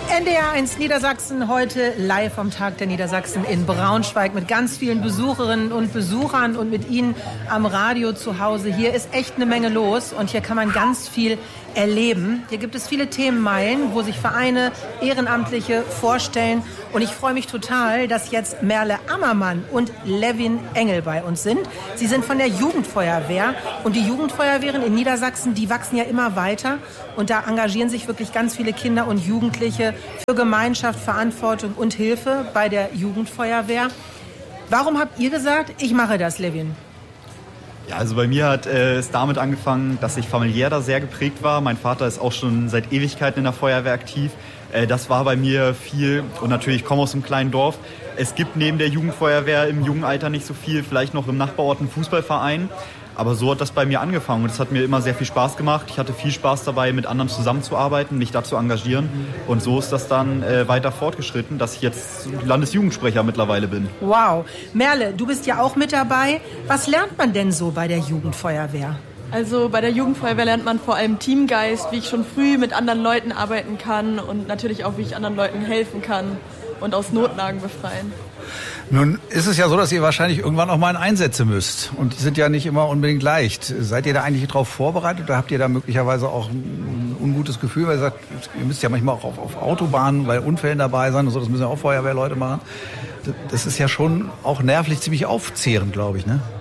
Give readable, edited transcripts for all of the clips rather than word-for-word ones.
NDR1 Niedersachsen, heute live am Tag der Niedersachsen in Braunschweig mit ganz vielen Besucherinnen und Besuchern und mit Ihnen am Radio zu Hause. Hier ist echt eine Menge los und hier kann man ganz viel erleben. Hier gibt es viele Themenmeilen, wo sich Vereine, Ehrenamtliche vorstellen. Und ich freue mich total, dass jetzt Merle Ammermann und Levin Engel bei uns sind. Sie sind von der Jugendfeuerwehr. Und die Jugendfeuerwehren in Niedersachsen, die wachsen ja immer weiter. Und da engagieren sich wirklich ganz viele Kinder und Jugendliche für Gemeinschaft, Verantwortung und Hilfe bei der Jugendfeuerwehr. Warum habt ihr gesagt, ich mache das, Levin? Ja, also bei mir hat es damit angefangen, dass ich familiär da sehr geprägt war. Mein Vater ist auch schon seit Ewigkeiten in der Feuerwehr aktiv. Das war bei mir viel und natürlich, ich komme aus einem kleinen Dorf. Es gibt neben der Jugendfeuerwehr im jungen Alter nicht so viel, vielleicht noch im Nachbarort einen Fußballverein. Aber so hat das bei mir angefangen und es hat mir immer sehr viel Spaß gemacht. Ich hatte viel Spaß dabei, mit anderen zusammenzuarbeiten, mich da zu engagieren. Und so ist das dann weiter fortgeschritten, dass ich jetzt Landesjugendsprecher mittlerweile bin. Wow. Merle, du bist ja auch mit dabei. Was lernt man denn so bei der Jugendfeuerwehr? Also bei der Jugendfeuerwehr lernt man vor allem Teamgeist, wie ich schon früh mit anderen Leuten arbeiten kann und natürlich auch, wie ich anderen Leuten helfen kann und aus Notlagen befreien. Nun ist es ja so, dass ihr wahrscheinlich irgendwann auch mal in Einsätze müsst. Und die sind ja nicht immer unbedingt leicht. Seid ihr da eigentlich darauf vorbereitet oder habt ihr da möglicherweise auch ein ungutes Gefühl? Weil ihr sagt, ihr müsst ja manchmal auch auf Autobahnen bei Unfällen dabei sein und so. Das müssen ja auch Feuerwehrleute machen. Das ist ja schon auch nervlich ziemlich aufzehrend, glaube ich, ne?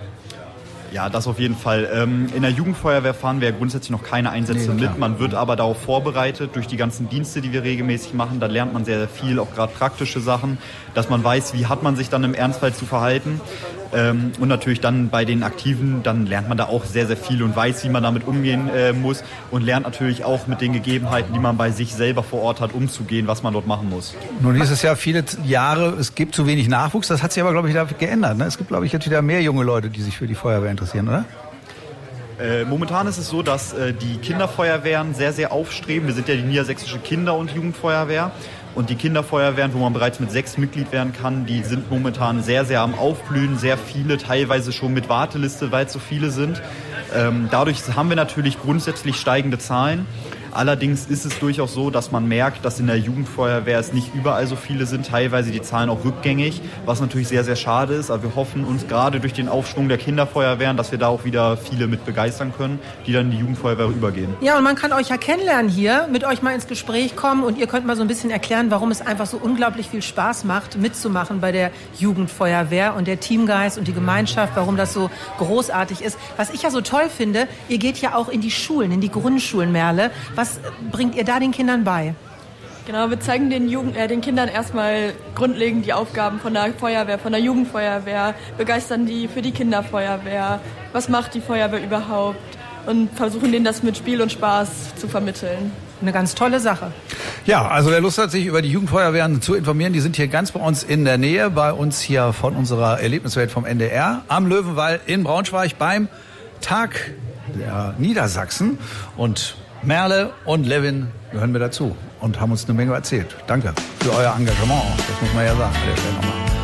Ja, das auf jeden Fall. In der Jugendfeuerwehr fahren wir grundsätzlich noch keine Einsätze mit. Man wird aber darauf vorbereitet durch die ganzen Dienste, die wir regelmäßig machen. Da lernt man sehr, sehr viel, auch gerade praktische Sachen, dass man weiß, wie hat man sich dann im Ernstfall zu verhalten. Und natürlich dann bei den Aktiven, dann lernt man da auch sehr, sehr viel und weiß, wie man damit umgehen muss und lernt natürlich auch mit den Gegebenheiten, die man bei sich selber vor Ort hat, umzugehen, was man dort machen muss. Nun hieß es ja viele Jahre, es gibt zu wenig Nachwuchs. Das hat sich aber, glaube ich, da geändert, ne? Es gibt, glaube ich, jetzt wieder mehr junge Leute, die sich für die Feuerwehr interessieren, oder? Momentan ist es so, dass die Kinderfeuerwehren sehr, sehr aufstreben. Wir sind ja die niedersächsische Kinder- und Jugendfeuerwehr. Und die Kinderfeuerwehren, wo man bereits mit 6 Mitglied werden kann, die sind momentan sehr, sehr am Aufblühen. Sehr viele, teilweise schon mit Warteliste, weil es so viele sind. Dadurch haben wir natürlich grundsätzlich steigende Zahlen. Allerdings ist es durchaus so, dass man merkt, dass in der Jugendfeuerwehr es nicht überall so viele sind, teilweise die Zahlen auch rückgängig, was natürlich sehr, sehr schade ist. Aber wir hoffen uns gerade durch den Aufschwung der Kinderfeuerwehren, dass wir da auch wieder viele mit begeistern können, die dann in die Jugendfeuerwehr übergehen. Ja, und man kann euch ja kennenlernen hier, mit euch mal ins Gespräch kommen und ihr könnt mal so ein bisschen erklären, warum es einfach so unglaublich viel Spaß macht, mitzumachen bei der Jugendfeuerwehr und der Teamgeist und die Gemeinschaft, warum das so großartig ist. Was ich ja so toll finde, ihr geht ja auch in die Schulen, in die Grundschulen, Merle. Was bringt ihr da den Kindern bei? Genau, wir zeigen den Kindern erstmal grundlegend die Aufgaben von der Feuerwehr, von der Jugendfeuerwehr, begeistern die für die Kinderfeuerwehr, was macht die Feuerwehr überhaupt und versuchen denen das mit Spiel und Spaß zu vermitteln. Eine ganz tolle Sache. Ja, also wer Lust hat, sich über die Jugendfeuerwehren zu informieren, die sind hier ganz bei uns in der Nähe, bei uns hier von unserer Erlebniswelt vom NDR am Löwenwall in Braunschweig beim Tag der Niedersachsen. Und Merle und Levin gehören mir dazu und haben uns eine Menge erzählt. Danke für euer Engagement, das muss man ja sagen.